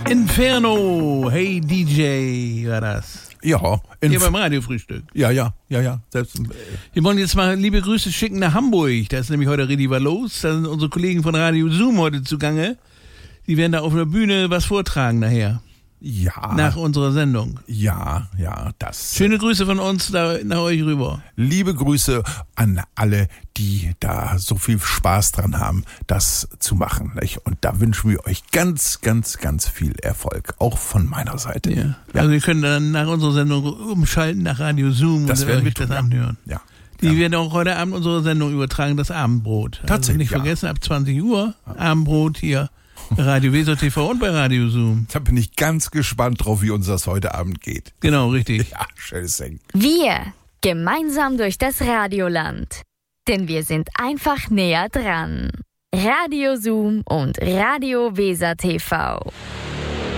Inferno, hey DJ, war das. Ja. Hier beim Radiofrühstück. Ja. Selbst, Wir wollen jetzt mal liebe Grüße schicken nach Hamburg. Da ist nämlich heute richtig was los. Da sind unsere Kollegen von Radio Zoom heute zugange. Die werden da auf der Bühne was vortragen nachher. Ja. Nach unserer Sendung. Ja, das. Schöne Grüße von uns da nach euch rüber. Liebe Grüße an alle, die da so viel Spaß dran haben, das zu machen. Nicht? Und da wünschen wir euch ganz, ganz, ganz viel Erfolg. Auch von meiner Seite. Ja. Also wir können dann nach unserer Sendung umschalten nach Radio Zoom das und werden wir das tun, anhören. Ja. Die werden auch heute Abend unsere Sendung übertragen, das Abendbrot. Tatsächlich, also nicht vergessen, ab 20 Uhr Abendbrot hier bei Radio Weser TV und bei Radio Zoom. Da bin ich ganz gespannt drauf, wie uns das heute Abend geht. Genau, richtig. Ja, schönes Ding. Wir gemeinsam durch das Radioland. Denn wir sind einfach näher dran. Radio Zoom und Radio Weser TV.